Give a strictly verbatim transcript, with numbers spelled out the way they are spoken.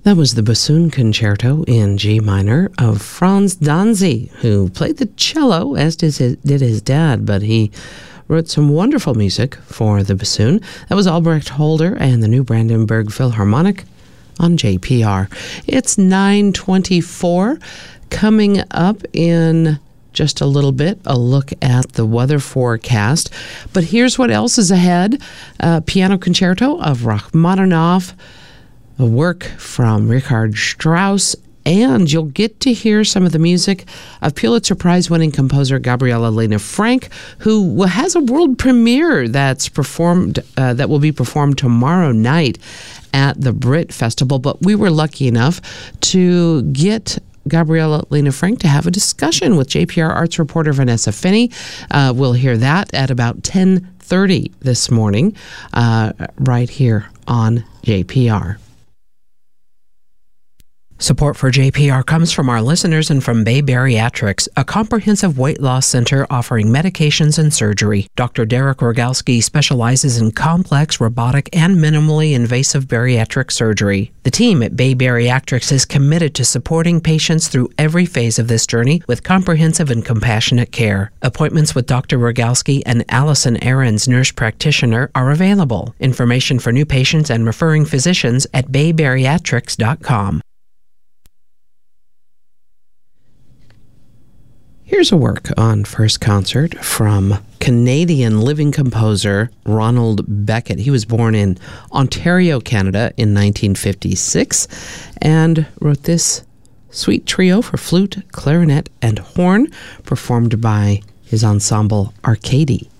That was the bassoon concerto in G minor of Franz Danzi, who played the cello, as did his, did his dad, but he wrote some wonderful music for the bassoon. That was Albrecht Holder and the New Brandenburg Philharmonic on J P R. It's nine twenty-four. Coming up in just a little bit, a look at the weather forecast. But here's what else is ahead. Uh, piano concerto of Rachmaninoff, a work from Richard Strauss, and you'll get to hear some of the music of Pulitzer Prize-winning composer Gabriela Lena Frank, who has a world premiere that's performed uh, that will be performed tomorrow night at the Brit Festival. But we were lucky enough to get Gabriela Lena Frank to have a discussion with J P R arts reporter Vanessa Finney. Uh, we'll hear that at about ten thirty this morning, uh, right here on J P R. Support for J P R comes from our listeners and from Bay Bariatrics, a comprehensive weight loss center offering medications and surgery. Doctor Derek Rogalski specializes in complex, robotic, and minimally invasive bariatric surgery. The team at Bay Bariatrics is committed to supporting patients through every phase of this journey with comprehensive and compassionate care. Appointments with Doctor Rogalski and Allison Ahrens, nurse practitioner, are available. Information for new patients and referring physicians at bay bariatrics dot com. Here's a work on first concert from Canadian living composer Ronald Beckett. He was born in Ontario, Canada in nineteen fifty-six and wrote this sweet trio for flute, clarinet, and horn, performed by his ensemble Arcady.